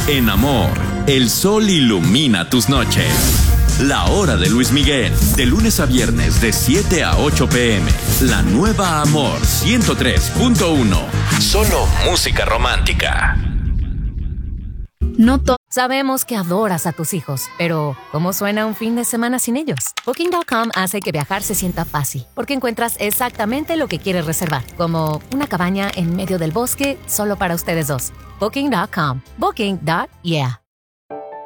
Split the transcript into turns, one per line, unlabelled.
En amor, el sol ilumina tus noches. La Hora de Luis Miguel, de lunes a viernes de 7 a 8 p.m. La nueva Amor 103.1. Solo música romántica.
Sabemos que adoras a tus hijos, pero ¿cómo suena un fin de semana sin ellos? Booking.com hace que viajar se sienta fácil, porque encuentras exactamente lo que quieres reservar, como una cabaña en medio del bosque solo para ustedes dos. Booking.com. Booking.yeah.